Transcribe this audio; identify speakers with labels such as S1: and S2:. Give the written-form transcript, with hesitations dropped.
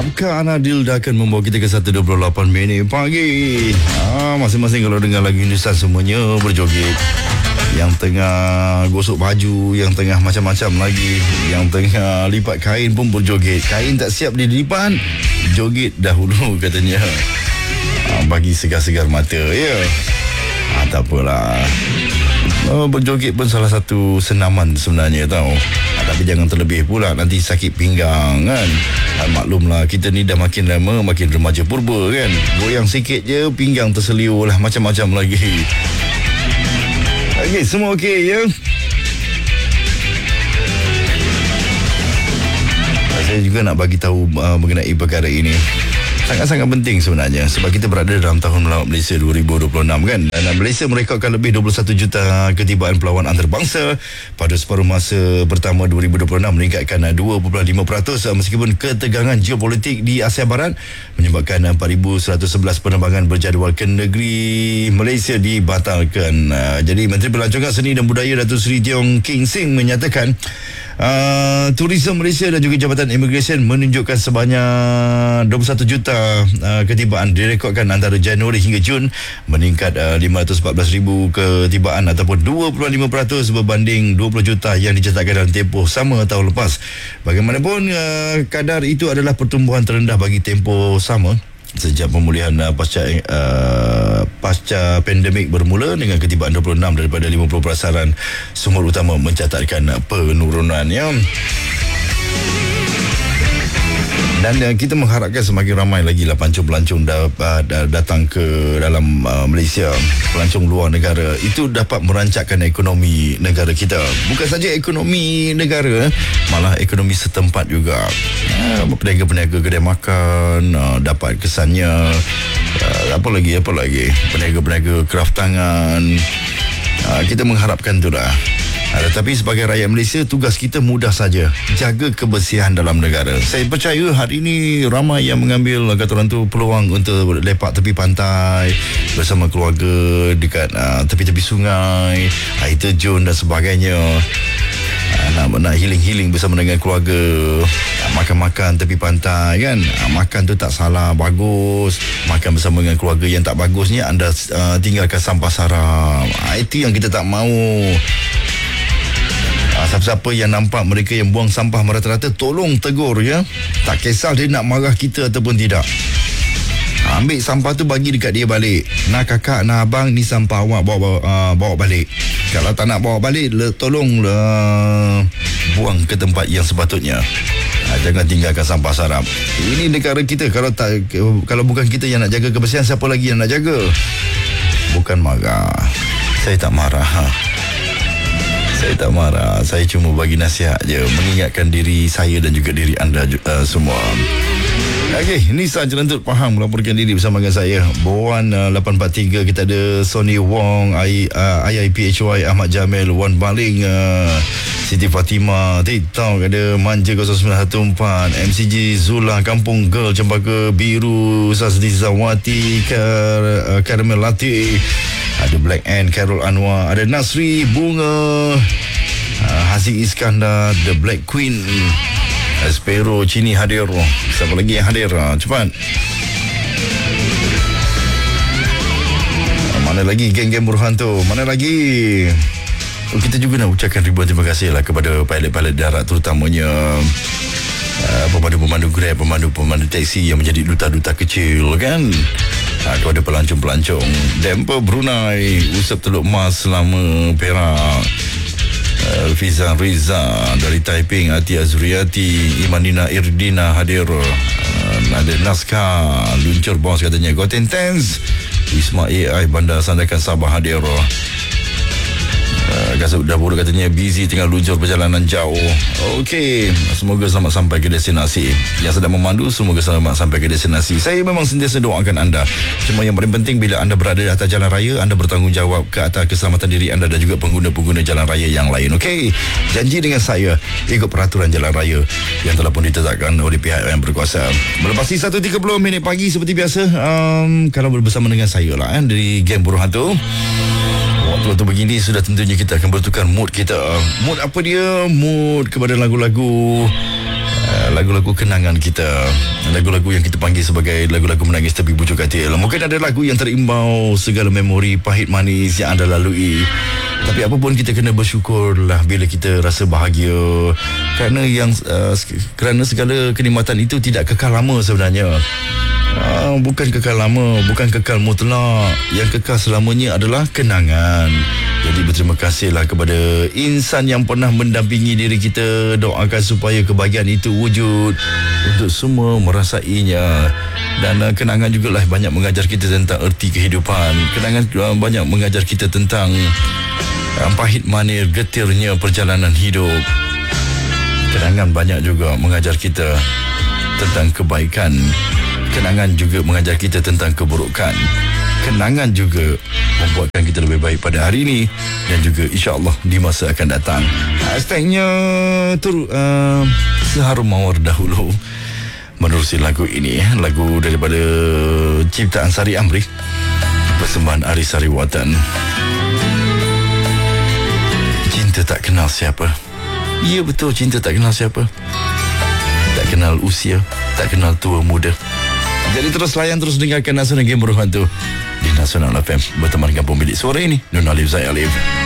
S1: Abkar Adil dah akan membawa kita ke 1.28 minit pagi. Masing-masing kalau dengar lagu Hindustan semuanya berjoget. Yang tengah gosok baju, yang tengah macam-macam lagi, yang tengah lipat kain pun berjoget. Kain tak siap dilipat, joget dahulu katanya. Bagi segar-segar mata, ya. Tak apalah. Berjoget pun salah satu senaman sebenarnya tau. Tapi jangan terlebih pula, nanti sakit pinggang kan. Maklumlah, kita ni dah makin lama makin remaja purba kan. Goyang sikit je pinggang terseliur lah, macam-macam lagi. Okey, semua okey ya. Saya juga nak bagi tahu mengenai perkara ini. Sangat-sangat penting sebenarnya, sebab kita berada dalam tahun melawat Malaysia 2026 kan. Dan Malaysia merekodkan lebih 21 juta ketibaan pelawat antarabangsa pada separuh masa pertama 2026, meningkatkan 2.5%, meskipun ketegangan geopolitik di Asia Barat menyebabkan 4,111 penerbangan berjadual ke negeri Malaysia dibatalkan. Jadi Menteri Pelancongan Seni dan Budaya Datuk Seri Tiong King Sing menyatakan Tourism Malaysia dan juga Jabatan Immigration menunjukkan sebanyak 21 juta ketibaan direkodkan antara Januari hingga Jun, meningkat 514,000 ketibaan ataupun 2.5% berbanding 20 juta yang dicatatkan dalam tempoh sama tahun lepas. Bagaimanapun, kadar itu adalah pertumbuhan terendah bagi tempoh sama sejak pemulihan pasca pandemik bermula, dengan ketibaan 26 daripada 50% sumber utama mencatatkan penurunan ya. Dan kita mengharapkan semakin ramai lagi lah pelancong-pelancong datang ke dalam Malaysia, pelancong luar negara. Itu dapat merancakkan ekonomi negara kita. Bukan saja ekonomi negara, malah ekonomi setempat juga. Peniaga-peniaga kedai makan dapat kesannya. Apa lagi, peniaga-peniaga kraft tangan. Kita mengharapkan tu dah. Tetapi sebagai rakyat Malaysia, tugas kita mudah saja, jaga kebersihan dalam negara. Saya percaya hari ini ramai yang mengambil, kata orang tu, peluang untuk lepak tepi pantai bersama keluarga dekat tepi-tepi sungai, air terjun dan sebagainya. Nak healing bersama dengan keluarga, makan-makan tepi pantai kan. Makan tu tak salah, bagus. Makan bersama dengan keluarga. Yang tak bagusnya anda tinggalkan sampah sarap. Itu yang kita tak mahu. Siapa-siapa yang nampak mereka yang buang sampah merata-rata, tolong tegur ya. Tak kisah dia nak marah kita ataupun tidak. Ambil sampah tu, bagi dekat dia balik. Nak kakak, nak abang, ni sampah awak, bawa balik. Kalau tak nak bawa balik, tolong buang ke tempat yang sepatutnya. Jangan tinggalkan sampah sarap. Ini negara kita. Kalau bukan kita yang nak jaga kebersihan, siapa lagi yang nak jaga? Bukan marah. Saya tak marah. Saya cuma bagi nasihat je, mengingatkan diri saya dan juga diri anda semua. Okey, Nisa Jelantut Pahang melaporkan diri bersama dengan saya. Boan 843, kita ada Sony Wong, IIPHY Ahmad Jamil, Wan Baling, Siti Fatimah, TikTok ada Manja 0914, MCG Zula, Kampung Girl, Cempaka Biru, Sazli Zawati, Karamel Latif, ada Black Ant, Carol Anwar, ada Nasri Bunga, Haziq Iskandar, The Black Queen, Espero Cini hadir. Siapa lagi yang hadir? Cepat. Mana lagi geng-geng buruhan tu? Mana lagi? Kita juga nak ucapkan ribuan terima kasih lah kepada pilot-pilot darat, terutamanya pemandu-pemandu Grab, pemandu-pemandu taksi yang menjadi duta-duta kecil kan. Kepada pelancong-pelancong Dempa Brunei, Usap Teluk Mas selama Perak, Fiza Riza dari Taiping, Ati Azriati, Imanina Irdina hadir. Ada Naskah luncur bos katanya, Goten Tens, Wisma AI Bandar Sandakan Sabah hadir. Kasut dah buruk katanya, busy tengah luncur perjalanan jauh. Okey, semoga selamat sampai ke destinasi. Yang sedang memandu, semoga selamat sampai ke destinasi. Saya memang sentiasa doakan anda. Cuma yang paling penting, bila anda berada di atas jalan raya, anda bertanggungjawab ke atas keselamatan diri anda dan juga pengguna-pengguna jalan raya yang lain. Okey, janji dengan saya, ikut peraturan jalan raya yang telah pun ditetapkan oleh pihak yang berkuasa. Melepasi 1.30 minit pagi seperti biasa, kalau bersama dengan saya lah dari Geng Buruh Hantu. Waktu begini sudah tentunya kita akan bertukar mood kita. Mood apa dia? Mood kepada lagu-lagu lagu-lagu kenangan kita, lagu-lagu yang kita panggil sebagai lagu-lagu menangis tepi bujuk katil. Mungkin ada lagu yang terimbau segala memori pahit manis yang anda lalui, tapi apapun kita kena bersyukurlah bila kita rasa bahagia, kerana segala kenikmatan itu tidak kekal lama sebenarnya. Bukan kekal lama, bukan kekal mutlak. Yang kekal selamanya adalah kenangan. Jadi berterima kasihlah kepada insan yang pernah mendampingi diri kita. Doakan supaya kebahagiaan itu wujud untuk semua merasainya. Dan kenangan jugalah banyak mengajar kita tentang erti kehidupan. Kenangan banyak mengajar kita tentang pahit manis getirnya perjalanan hidup. Kenangan banyak juga mengajar kita tentang kebaikan. Kenangan juga mengajar kita tentang keburukan. Kenangan juga membuatkan kita lebih baik pada hari ini dan juga insya-Allah di masa akan datang. Hashtagnya seharum mawar dahulu. Menerusi lagu ini, lagu daripada ciptaan Sari Amri, persembahan Aris Sariwatan. Cinta tak kenal siapa. Ya betul, cinta tak kenal siapa. Tak kenal usia, tak kenal tua muda. Jadi terus layan, terus dengarkan Nasional Game Berhantu di Nasional FM berteman dengan pemilik suara ini, Nun Alif Zai Alif.